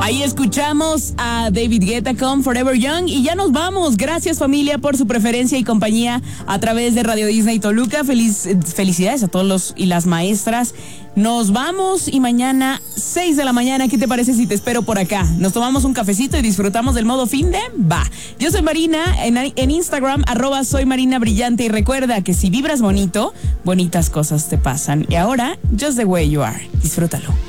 Ahí escuchamos a David Guetta con Forever Young y ya nos vamos. Gracias, familia, por su preferencia y compañía a través de Radio Disney Toluca. Felicidades a todos los y las maestras. Nos vamos y mañana 6 de la mañana, ¿qué te parece si te espero por acá? Nos tomamos un cafecito y disfrutamos del modo fin de va. Yo soy Marina, en Instagram, @soymarinabrillante, y recuerda que si vibras bonito, bonitas cosas te pasan. Y ahora, just the way you are. Disfrútalo.